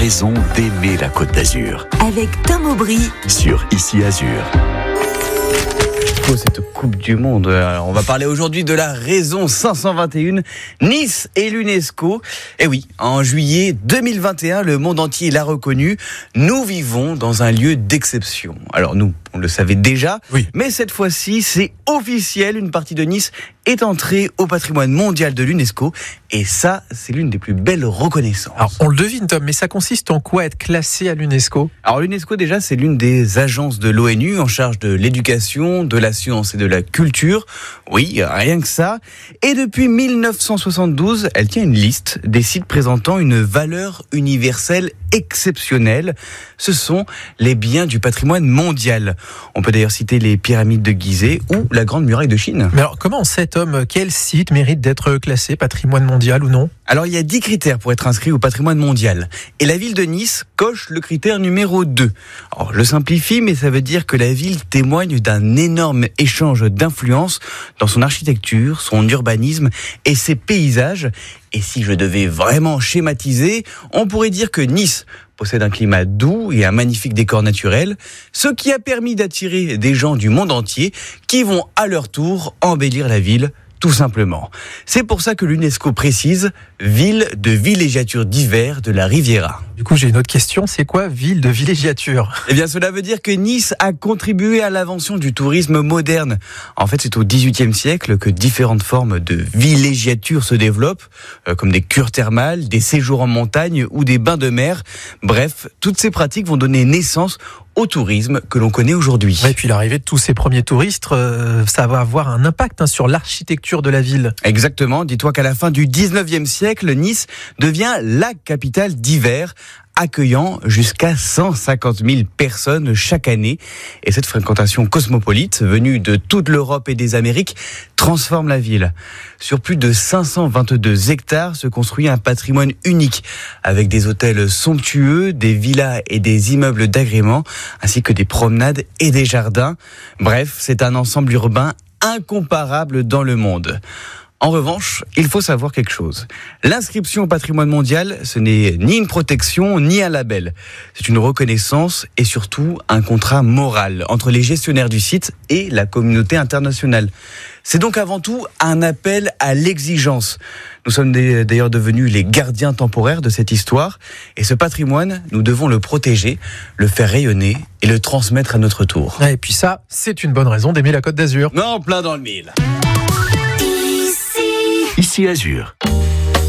raison d'aimer la Côte d'Azur. Avec Tom Aubry Sur Ici Azur. Cette Coupe du Monde. Alors, on va parler aujourd'hui de la raison 521, Nice et l'UNESCO. Et oui, en juillet 2021, le monde entier l'a reconnu. Nous vivons dans un lieu d'exception. Alors nous, on le savait déjà, oui. Mais cette fois-ci, c'est officiel. Une partie de Nice est entrée au patrimoine mondial de l'UNESCO. Et ça, c'est l'une des plus belles reconnaissances. Alors, on le devine, Tom, mais ça consiste en quoi être classé à l'UNESCO ? Alors l'UNESCO, déjà, c'est l'une des agences de l'ONU en charge de l'éducation, de la science et de la culture. Oui, rien que ça. Et depuis 1972, elle tient une liste des sites présentant une valeur universelle exceptionnelle. Ce sont les biens du patrimoine mondial. On peut d'ailleurs citer les pyramides de Gizeh ou la Grande Muraille de Chine. Mais alors, comment on sait, Tom, quel site mérite d'être classé patrimoine mondial ou non ? Alors, il y a 10 critères pour être inscrit au patrimoine mondial. Et la ville de Nice coche le critère numéro 2. Alors, je simplifie, mais ça veut dire que la ville témoigne d'un énorme échange d'influence dans son architecture, son urbanisme et ses paysages. Et si je devais vraiment schématiser, on pourrait dire que Nice possède un climat doux et un magnifique décor naturel, ce qui a permis d'attirer des gens du monde entier qui vont à leur tour embellir la ville. Tout simplement. C'est pour ça que l'UNESCO précise ville de villégiature d'hiver de la Riviera. Du coup, j'ai une autre question. C'est quoi ville de villégiature ? Eh bien, cela veut dire que Nice a contribué à l'invention du tourisme moderne. En fait, c'est au XVIIIe siècle que différentes formes de villégiature se développent, comme des cures thermales, des séjours en montagne ou des bains de mer. Bref, toutes ces pratiques vont donner naissance au tourisme que l'on connaît aujourd'hui. Et puis l'arrivée de tous ces premiers touristes, ça va avoir un impact sur l'architecture de la ville. Exactement. Dis-toi qu'à la fin du 19e siècle, Nice devient la capitale d'hiver, accueillant jusqu'à 150 000 personnes chaque année. Et cette fréquentation cosmopolite, venue de toute l'Europe et des Amériques, transforme la ville. Sur plus de 522 hectares se construit un patrimoine unique, avec des hôtels somptueux, des villas et des immeubles d'agrément, ainsi que des promenades et des jardins. Bref, c'est un ensemble urbain incomparable dans le monde. En revanche, il faut savoir quelque chose. L'inscription au patrimoine mondial, ce n'est ni une protection, ni un label. C'est une reconnaissance et surtout un contrat moral entre les gestionnaires du site et la communauté internationale. C'est donc avant tout un appel à l'exigence. Nous sommes d'ailleurs devenus les gardiens temporaires de cette histoire. Et ce patrimoine, nous devons le protéger, le faire rayonner et le transmettre à notre tour. Et puis ça, c'est une bonne raison d'aimer la Côte d'Azur. Non, plein dans le mille. Ici Azur.